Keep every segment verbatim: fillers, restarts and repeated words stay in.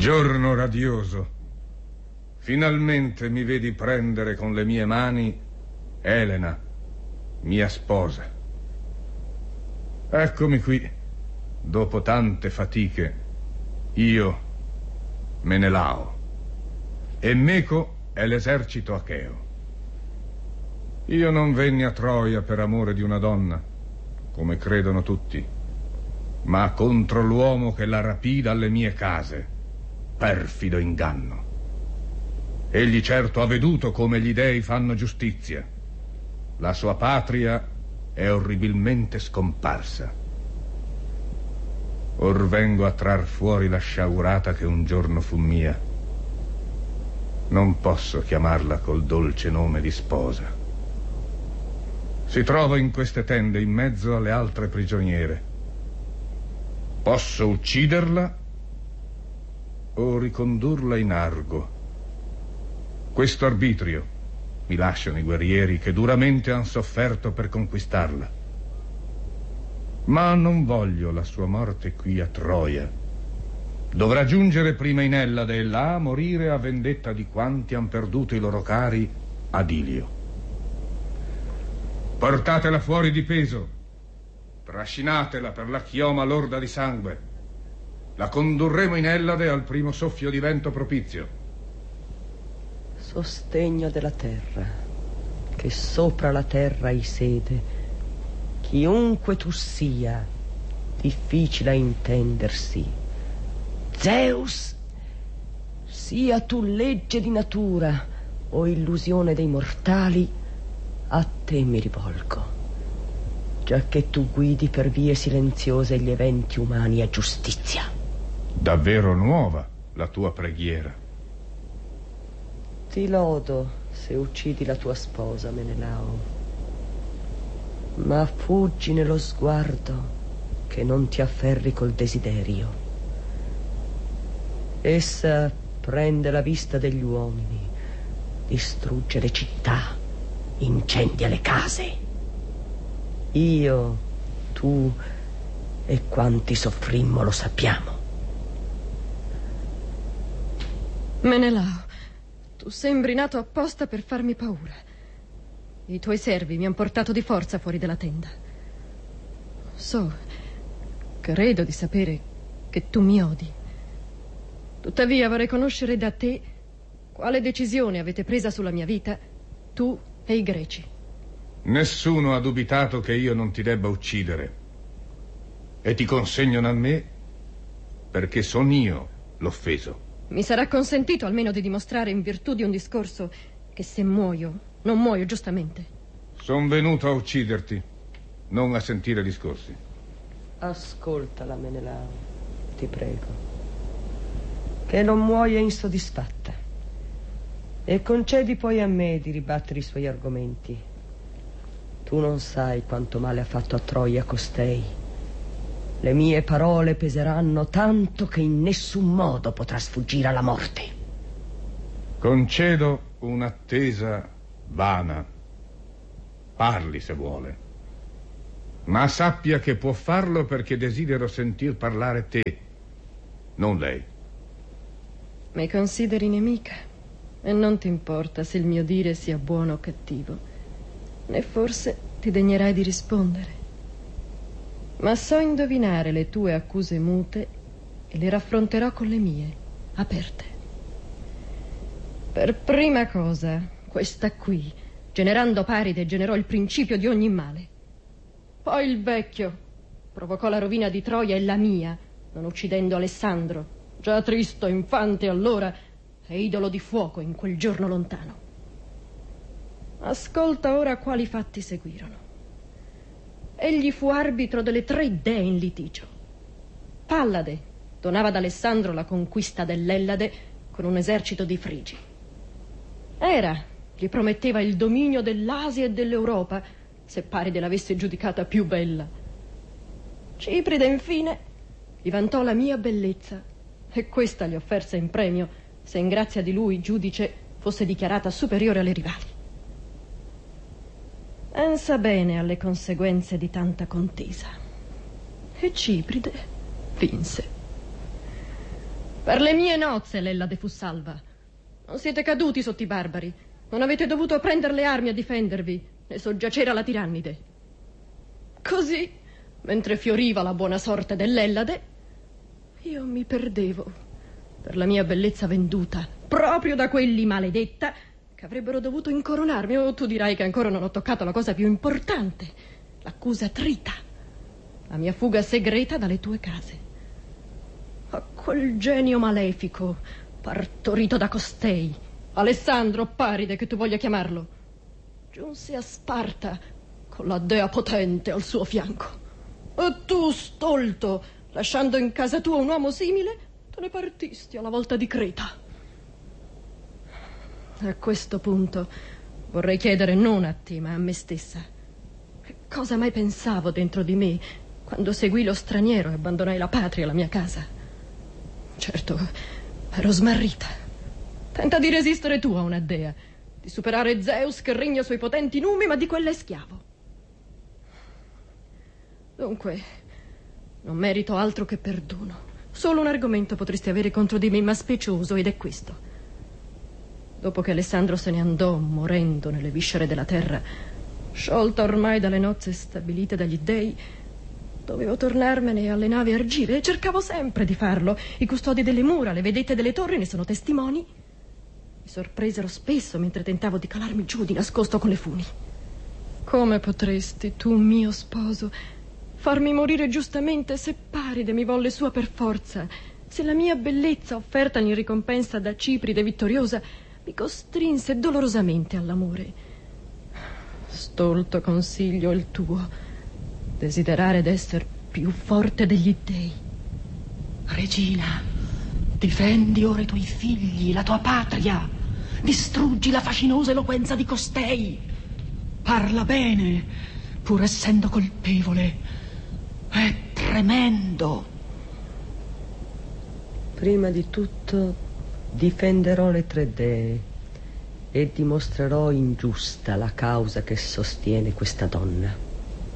Giorno radioso. Finalmente mi vedi prendere con le mie mani Elena, mia sposa. Eccomi qui, dopo tante fatiche, io, Menelao, e Meco è l'esercito acheo. Io non venni a Troia per amore di una donna, come credono tutti, ma contro l'uomo che la rapì dalle mie case, perfido inganno. Egli certo ha veduto come gli dei fanno giustizia. La sua patria è orribilmente scomparsa. Or vengo a trar fuori la sciagurata che un giorno fu mia. Non posso chiamarla col dolce nome di sposa. Si trova in queste tende in mezzo alle altre prigioniere. Posso ucciderla o ricondurla in Argo. Questo arbitrio mi lasciano i guerrieri che duramente han sofferto per conquistarla. Ma non voglio la sua morte qui a Troia. Dovrà giungere prima in Ellade e là morire a vendetta di quanti han perduto i loro cari ad Ilio. Portatela fuori di peso, trascinatela per la chioma lorda di sangue. La condurremo in Ellade al primo soffio di vento propizio. Sostegno della terra, che sopra la terra hai sede, chiunque tu sia, difficile a intendersi. Zeus, sia tu legge di natura o illusione dei mortali, a te mi rivolgo, giacché tu guidi per vie silenziose gli eventi umani a giustizia. Davvero nuova la tua preghiera. Ti lodo se uccidi la tua sposa, Menelao, ma fuggi nello sguardo, che non ti afferri col desiderio. Essa prende la vista degli uomini, distrugge le città, incendia le case. Io, tu e quanti soffrimmo lo sappiamo. Menelao, tu sembri nato apposta per farmi paura. I tuoi servi mi hanno portato di forza fuori dalla tenda. So, credo di sapere che tu mi odi. Tuttavia vorrei conoscere da te quale decisione avete presa sulla mia vita, tu e i greci. Nessuno ha dubitato che io non ti debba uccidere. E ti consegnano a me perché son io l'offeso. Mi sarà consentito almeno di dimostrare in virtù di un discorso che se muoio, non muoio giustamente. Son venuto a ucciderti, non a sentire discorsi. Ascoltala, Menelao, ti prego, che non muoia insoddisfatta, e concedi poi a me di ribattere i suoi argomenti. Tu non sai quanto male ha fatto a Troia costei. Le mie parole peseranno tanto che in nessun modo potrà sfuggire alla morte. Concedo un'attesa vana. Parli se vuole, ma sappia che può farlo perché desidero sentir parlare te, non lei. Mi consideri nemica e non ti importa se il mio dire sia buono o cattivo, né forse ti degnerai di rispondere. Ma so indovinare le tue accuse mute e le raffronterò con le mie, aperte. Per prima cosa, questa qui, generando Paride, generò il principio di ogni male. Poi il vecchio provocò la rovina di Troia e la mia, non uccidendo Alessandro, già tristo infante allora e idolo di fuoco in quel giorno lontano. Ascolta ora quali fatti seguirono. Egli fu arbitro delle tre dee in litigio. Pallade donava ad Alessandro la conquista dell'Ellade con un esercito di Frigi. Era gli prometteva il dominio dell'Asia e dell'Europa se Paride l'avesse giudicata più bella. Cipride infine gli vantò la mia bellezza e questa gli offerse in premio se in grazia di lui giudice fosse dichiarata superiore alle rivali. Pensa bene alle conseguenze di tanta contesa. E Cipride vinse. Per le mie nozze l'Ellade fu salva. Non siete caduti sotto i barbari. Non avete dovuto prendere le armi a difendervi e soggiacere alla tirannide. Così, mentre fioriva la buona sorte dell'Ellade, io mi perdevo per la mia bellezza venduta proprio da quelli maledetta che avrebbero dovuto incoronarmi. O tu dirai che ancora non ho toccato la cosa più importante, l'accusa trita, la mia fuga segreta dalle tue case. A quel genio malefico partorito da costei, Alessandro Paride che tu voglia chiamarlo, giunse a Sparta con la dea potente al suo fianco. E tu, stolto, lasciando in casa tua un uomo simile, te ne partisti alla volta di Creta. A questo punto vorrei chiedere non a te ma a me stessa: che cosa mai pensavo dentro di me quando seguì lo straniero e abbandonai la patria e la mia casa? Certo, ero smarrita. Tenta di resistere tu a una dea, di superare Zeus che regna sui potenti numi, ma di quella è schiavo. Dunque, non merito altro che perdono. Solo un argomento potresti avere contro di me, ma specioso, ed è questo. Dopo che Alessandro se ne andò, morendo nelle viscere della terra, sciolta ormai dalle nozze stabilite dagli dei, dovevo tornarmene alle navi Argive e cercavo sempre di farlo. I custodi delle mura, le vedette delle torri ne sono testimoni. Mi sorpresero spesso mentre tentavo di calarmi giù di nascosto con le funi. Come potresti, tu mio sposo, farmi morire giustamente se Paride mi volle sua per forza, se la mia bellezza offerta in ricompensa da Cipride vittoriosa mi costrinse dolorosamente all'amore? Stolto consiglio il tuo, desiderare d'esser più forte degli dei. Regina, difendi ora i tuoi figli, la tua patria. Distruggi la fascinosa eloquenza di costei. Parla bene, pur essendo colpevole. È tremendo. Prima di tutto difenderò le tre dee e dimostrerò ingiusta la causa che sostiene questa donna.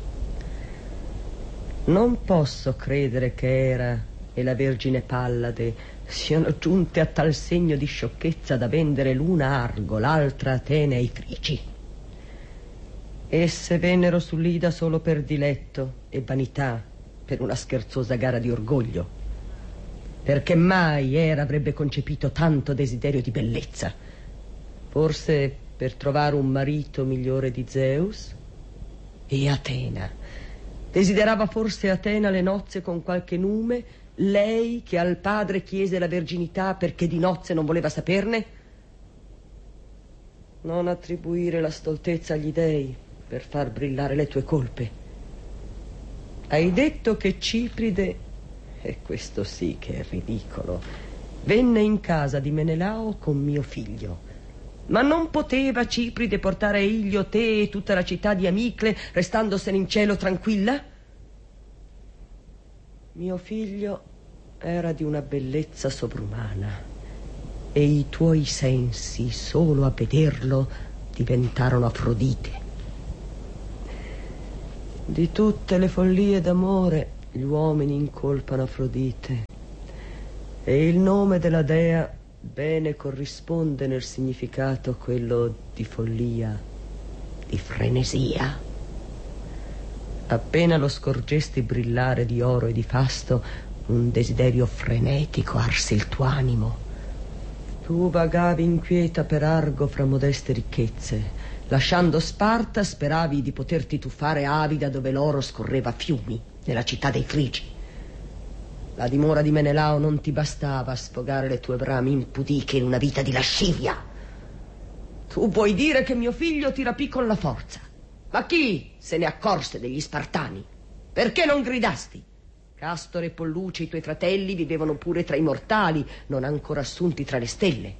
Non posso credere che Era e la Vergine Pallade siano giunte a tal segno di sciocchezza da vendere l'una Argo, l'altra Atene ai Frigi. Esse vennero sull'Ida solo per diletto e vanità, per una scherzosa gara di orgoglio. Perché mai Era avrebbe concepito tanto desiderio di bellezza? Forse per trovare un marito migliore di Zeus? E Atena? Desiderava forse Atena le nozze con qualche nume, lei che al padre chiese la verginità perché di nozze non voleva saperne? Non attribuire la stoltezza agli dei per far brillare le tue colpe. Hai detto che Cipride, e questo sì che è ridicolo, venne in casa di Menelao con mio figlio. Ma non poteva Cipride portare a Ilio te e tutta la città di Amicle, restandosene in cielo tranquilla? Mio figlio era di una bellezza sovrumana e i tuoi sensi, solo a vederlo, diventarono Afrodite. Di tutte le follie d'amore gli uomini incolpano Afrodite, e il nome della dea bene corrisponde nel significato quello di follia, di frenesia. Appena lo scorgesti brillare di oro e di fasto, un desiderio frenetico arse il tuo animo. Tu vagavi inquieta per Argo fra modeste ricchezze. Lasciando Sparta speravi di poterti tuffare avida dove l'oro scorreva a fiumi, nella città dei Frigi. La dimora di Menelao non ti bastava a sfogare le tue brame impudiche in una vita di lascivia. Tu puoi dire che mio figlio ti rapì con la forza, ma chi se ne accorse degli Spartani? Perché non gridasti? Castore e Polluce, i tuoi fratelli, vivevano pure tra i mortali, non ancora assunti tra le stelle.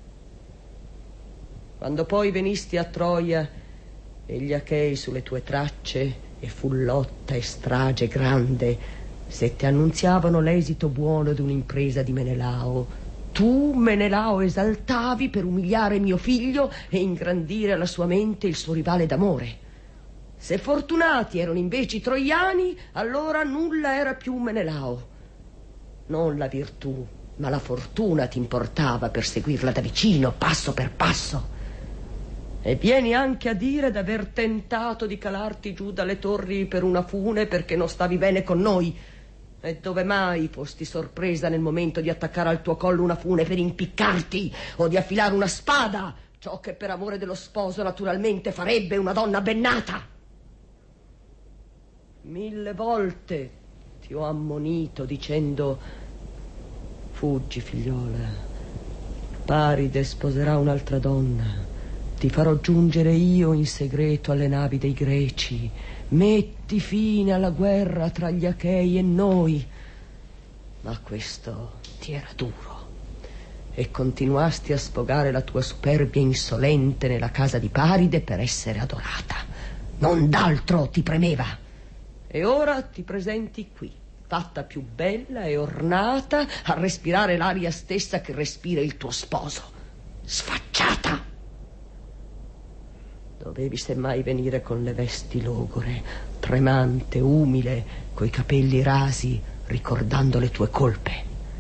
Quando poi venisti a Troia e gli Achei sulle tue tracce, e fu lotta e strage grande, se ti annunziavano l'esito buono di un'impresa di Menelao, tu, Menelao, esaltavi per umiliare mio figlio e ingrandire alla sua mente il suo rivale d'amore. Se fortunati erano invece i troiani, allora nulla era più Menelao. Non la virtù, ma la fortuna ti importava per seguirla da vicino, passo per passo. E vieni anche a dire d'aver tentato di calarti giù dalle torri per una fune perché non stavi bene con noi. E dove mai fosti sorpresa nel momento di attaccare al tuo collo una fune per impiccarti o di affilare una spada, ciò che per amore dello sposo naturalmente farebbe una donna ben nata? Mille volte ti ho ammonito dicendo: fuggi, figliola, Paride sposerà un'altra donna, ti farò giungere io in segreto alle navi dei Greci, metti fine alla guerra tra gli Achei e noi. Ma questo ti era duro e continuasti a sfogare la tua superbia insolente nella casa di Paride per essere adorata. Non d'altro ti premeva. E ora ti presenti qui, fatta più bella e ornata, a respirare l'aria stessa che respira il tuo sposo. Sfacciata! Dovevi semmai venire con le vesti logore, tremante, umile, coi capelli rasi, ricordando le tue colpe.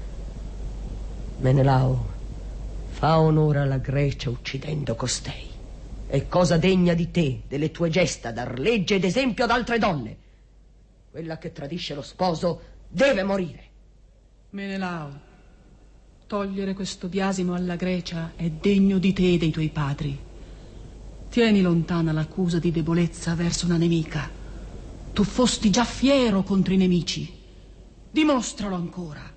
Menelao, fa onore alla Grecia uccidendo costei. È cosa degna di te, delle tue gesta, dar legge ed esempio ad altre donne. Quella che tradisce lo sposo deve morire. Menelao, togliere questo biasimo alla Grecia è degno di te e dei tuoi padri. Tieni lontana l'accusa di debolezza verso una nemica. Tu fosti già fiero contro i nemici. Dimostralo ancora.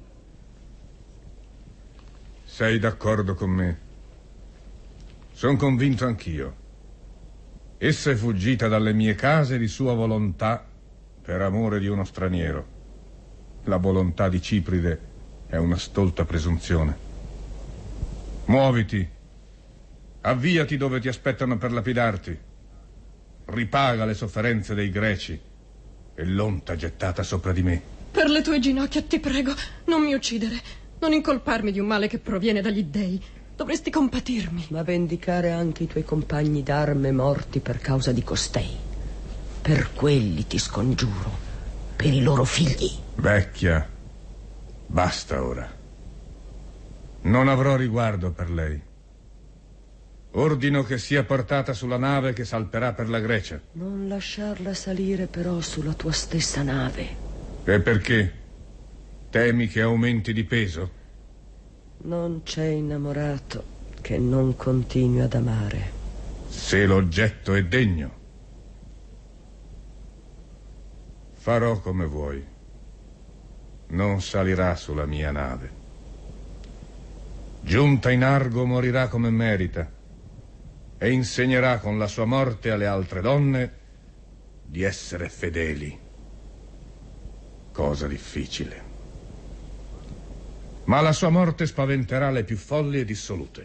Sei d'accordo con me? Sono convinto anch'io. Essa è fuggita dalle mie case di sua volontà per amore di uno straniero. La volontà di Cipride è una stolta presunzione. Muoviti. Avviati dove ti aspettano per lapidarti. Ripaga le sofferenze dei Greci e l'onta gettata sopra di me. Per le tue ginocchia ti prego, non mi uccidere, non incolparmi di un male che proviene dagli dèi. Dovresti compatirmi. Ma vendicare anche i tuoi compagni d'arme morti per causa di costei. Per quelli ti scongiuro, per i loro figli. Vecchia, basta ora. Non avrò riguardo per lei. Ordino che sia portata sulla nave che salperà per la Grecia. Non lasciarla salire però sulla tua stessa nave. E perché? Temi che aumenti di peso? Non c'è innamorato che non continui ad amare. Se l'oggetto è degno. Farò come vuoi. Non salirà sulla mia nave. Giunta in Argo morirà come merita e insegnerà con la sua morte alle altre donne di essere fedeli. Cosa difficile. Ma la sua morte spaventerà le più folli e dissolute.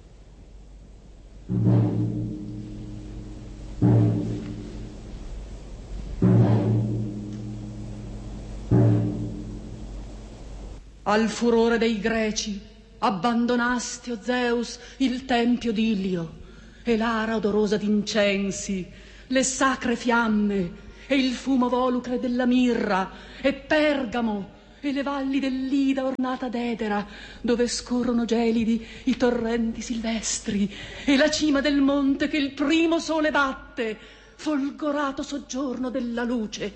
Al furore dei Greci abbandonasti, o Zeus, il tempio d'Ilio e l'ara odorosa d'incensi, le sacre fiamme e il fumo volucre della mirra, e Pergamo e le valli dell'Ida ornata d'edera, dove scorrono gelidi i torrenti silvestri, e la cima del monte che il primo sole batte, folgorato soggiorno della luce.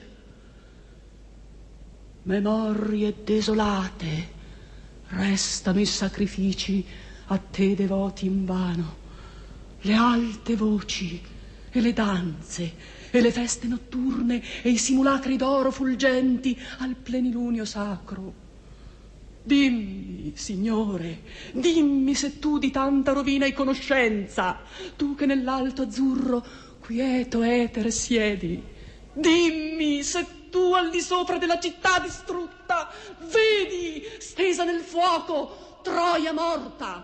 Memorie desolate, restano i sacrifici a te devoti invano, le alte voci e le danze e le feste notturne e i simulacri d'oro fulgenti al plenilunio sacro. Dimmi, Signore, dimmi se tu di tanta rovina hai conoscenza, tu che nell'alto azzurro quieto etere siedi. Dimmi se tu al di sopra della città distrutta vedi stesa nel fuoco Troia morta.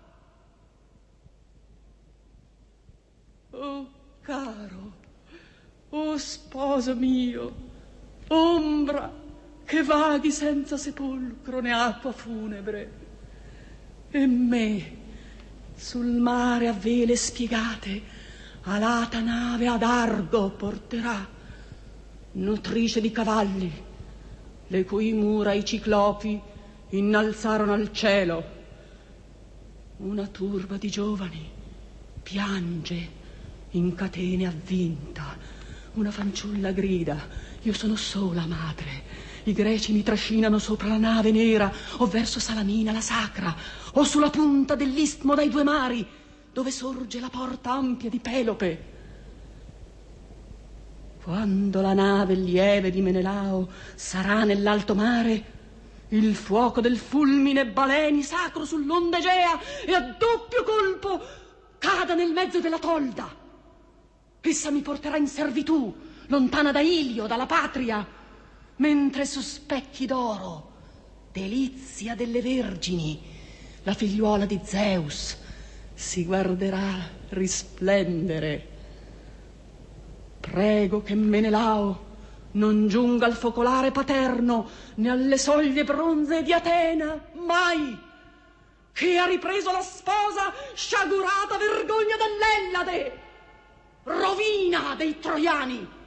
Oh caro, oh sposo mio, ombra che vaghi senza sepolcro né acqua funebre, e me sul mare a vele spiegate alata nave ad Argo porterà, nutrice di cavalli, le cui mura i ciclopi innalzarono al cielo. Una turba di giovani piange in catene avvinta. Una fanciulla grida: io sono sola, madre. I greci mi trascinano sopra la nave nera, o verso Salamina la sacra, o sulla punta dell'istmo dai due mari, dove sorge la porta ampia di Pelope. Quando la nave lieve di Menelao sarà nell'alto mare, il fuoco del fulmine baleni sacro sull'onda Egea e a doppio colpo cada nel mezzo della tolda. Essa mi porterà in servitù, lontana da Ilio, dalla patria, mentre su specchi d'oro, delizia delle vergini, la figliuola di Zeus si guarderà risplendere. Prego che Menelao non giunga al focolare paterno, né alle soglie bronzee di Atena, mai, che ha ripreso la sposa sciagurata vergogna dell'Ellade, rovina dei troiani.